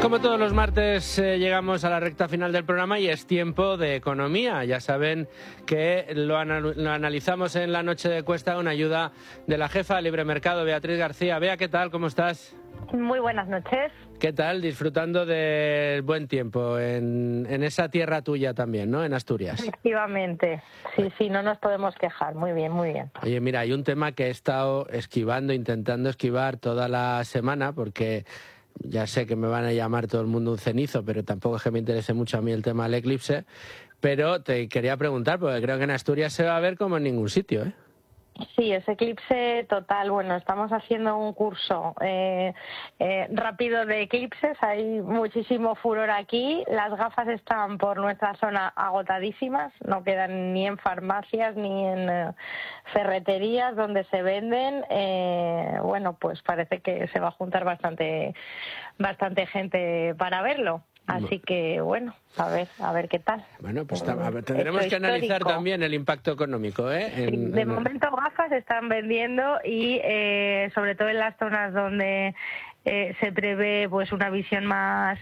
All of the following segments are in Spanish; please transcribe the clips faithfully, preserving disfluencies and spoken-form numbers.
Como todos los martes eh, llegamos a la recta final del programa y es tiempo de economía. Ya saben que lo, anal lo analizamos en la noche de Cuesta con ayuda de la jefa de Libre Mercado, Beatriz García. Bea, ¿qué tal? ¿Cómo estás? Muy buenas noches. ¿Qué tal? Disfrutando del buen tiempo en, en esa tierra tuya también, ¿no? En Asturias. Efectivamente. Sí, sí, no nos podemos quejar. Muy bien, muy bien. Oye, mira, hay un tema que he estado esquivando, intentando esquivar toda la semana porque... Ya sé que me van a llamar todo el mundo un cenizo, pero tampoco es que me interese mucho a mí el tema del eclipse. Pero te quería preguntar, porque creo que en Asturias se va a ver como en ningún sitio, ¿eh? Sí, es eclipse total. Bueno, estamos haciendo un curso eh, eh, rápido de eclipses. Hay muchísimo furor aquí. Las gafas están por nuestra zona agotadísimas. No quedan ni en farmacias ni en eh, ferreterías donde se venden. Eh, bueno, pues parece que se va a juntar bastante, bastante gente para verlo. Así que, bueno, a ver, a ver qué tal. Bueno, pues a ver, tendremos que analizar también el impacto económico, ¿eh? En, de en... momento gafas se están vendiendo y eh, sobre todo en las zonas donde eh, se prevé pues una visión más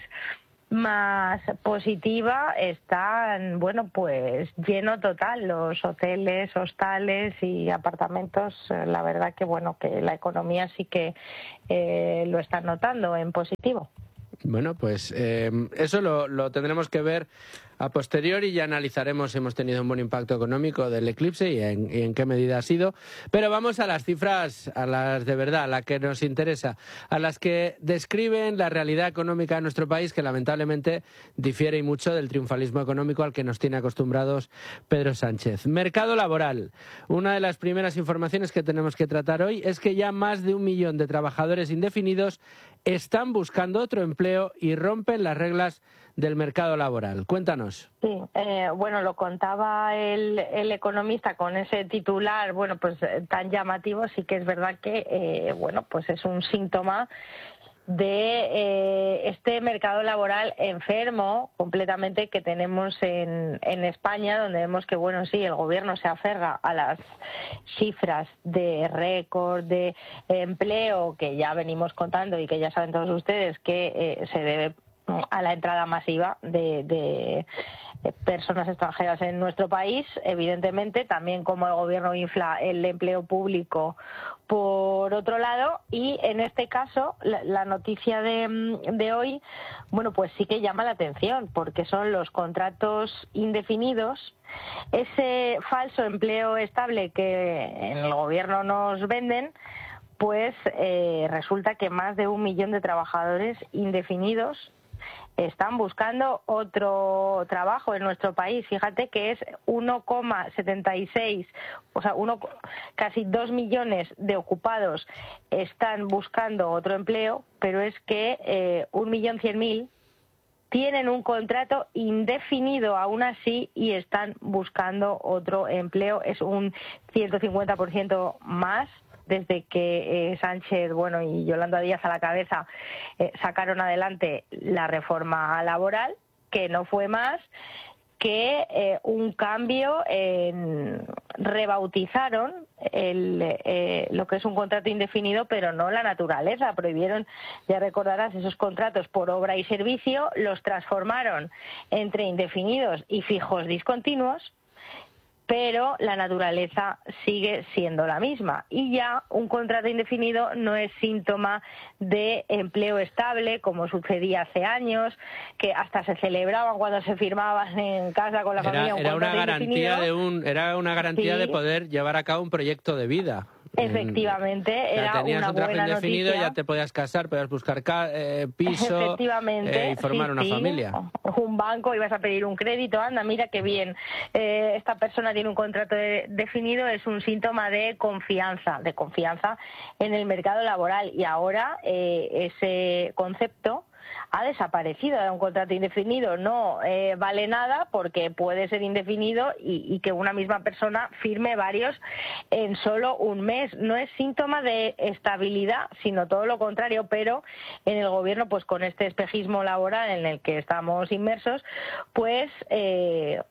más positiva, están, bueno, pues lleno total los hoteles, hostales y apartamentos. La verdad que, bueno, que la economía sí que eh, lo están notando en positivo. Bueno, pues eh, eso lo, lo tendremos que ver a posteriori y ya analizaremos si hemos tenido un buen impacto económico del eclipse y en, y en qué medida ha sido. Pero vamos a las cifras, a las de verdad, a las que nos interesa, a las que describen la realidad económica de nuestro país, que lamentablemente difiere y mucho del triunfalismo económico al que nos tiene acostumbrados Pedro Sánchez. Mercado laboral. Una de las primeras informaciones que tenemos que tratar hoy es que ya más de un millón de trabajadores indefinidos están buscando otro empleo y rompen las reglas del mercado laboral. Cuéntanos. Sí, eh, bueno, lo contaba el, el economista con ese titular, bueno, pues eh, tan llamativo. Sí que es verdad que, eh, bueno, pues es un síntoma de eh, este mercado laboral enfermo completamente que tenemos en, en España, donde vemos que, bueno, sí, el gobierno se aferra a las cifras de récord de empleo que ya venimos contando y que ya saben todos ustedes que eh, se debe a la entrada masiva de, de personas extranjeras en nuestro país, evidentemente, también como el gobierno infla el empleo público por otro lado, y en este caso la, la noticia de, de hoy, bueno, pues sí que llama la atención, porque son los contratos indefinidos, ese falso empleo estable que en el gobierno nos venden. Pues eh, resulta que más de un millón de trabajadores indefinidos están buscando otro trabajo en nuestro país. Fíjate que es uno coma setenta y seis, o sea, uno, casi dos millones de ocupados están buscando otro empleo, pero es que eh, un millón cien mil tienen un contrato indefinido aún así y están buscando otro empleo. Es un ciento cincuenta por ciento más desde que eh, Sánchez, bueno, y Yolanda Díaz a la cabeza eh, sacaron adelante la reforma laboral, que no fue más que eh, un cambio en rebautizaron el, eh, lo que es un contrato indefinido, pero no la naturaleza. Prohibieron, ya recordarás, esos contratos por obra y servicio, los transformaron entre indefinidos y fijos discontinuos, pero la naturaleza sigue siendo la misma. Y ya un contrato indefinido no es síntoma de empleo estable, como sucedía hace años, que hasta se celebraban cuando se firmaban en casa con la era, familia un era contrato una garantía indefinido. de un Era una garantía Sí. de poder llevar a cabo un proyecto de vida. Efectivamente, O sea, era tenías una un trabajo buena indefinido, noticia. ya te podías casar, podías buscar ca eh, piso Efectivamente, eh, y formar sí, una sí. familia. Un banco, ibas a pedir un crédito, anda, mira qué bien. Eh, esta persona tiene un contrato de, definido, es un síntoma de confianza, de confianza en el mercado laboral. Y ahora eh, ese concepto ha desaparecido. Un contrato indefinido no eh, vale nada porque puede ser indefinido y, y que una misma persona firme varios en solo un mes. No es síntoma de estabilidad, sino todo lo contrario, pero en el gobierno, pues con este espejismo laboral en el que estamos inmersos, pues... Eh,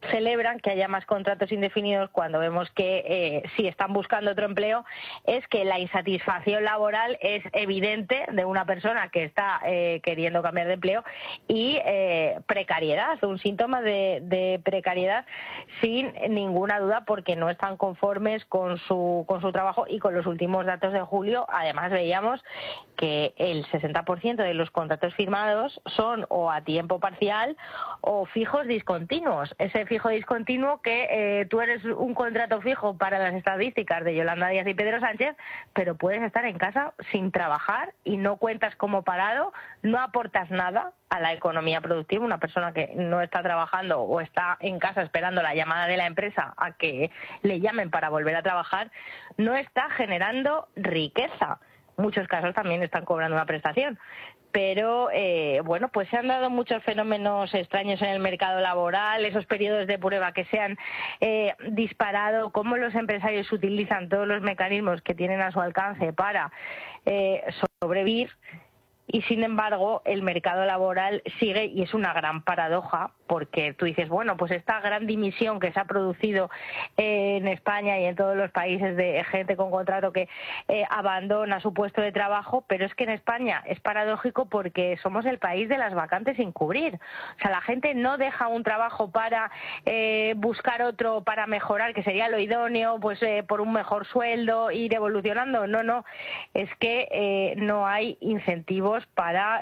celebran que haya más contratos indefinidos cuando vemos que eh, si están buscando otro empleo es que la insatisfacción laboral es evidente de una persona que está eh, queriendo cambiar de empleo y eh, precariedad, un síntoma de, de precariedad sin ninguna duda porque no están conformes con su, con su trabajo y con los últimos datos de julio. Además veíamos que el sesenta por ciento de los contratos firmados son o a tiempo parcial o fijos discontinuos. Ese fijo discontinuo que eh, tú eres un contrato fijo para las estadísticas de Yolanda Díaz y Pedro Sánchez, pero puedes estar en casa sin trabajar y no cuentas como parado, no aportas nada a la economía productiva. Una persona que no está trabajando o está en casa esperando la llamada de la empresa a que le llamen para volver a trabajar, no está generando riqueza. Muchos casos también están cobrando una prestación. Pero, eh, bueno, pues se han dado muchos fenómenos extraños en el mercado laboral, esos periodos de prueba que se han eh, disparado, cómo los empresarios utilizan todos los mecanismos que tienen a su alcance para eh, sobrevivir. Y, sin embargo, el mercado laboral sigue, y es una gran paradoja, porque tú dices, bueno, pues esta gran dimisión que se ha producido en España y en todos los países de gente con contrato que eh, abandona su puesto de trabajo, pero es que en España es paradójico porque somos el país de las vacantes sin cubrir. O sea, la gente no deja un trabajo para eh, buscar otro, para mejorar, que sería lo idóneo, pues eh, por un mejor sueldo, ir evolucionando. No, no, es que eh, no hay incentivos para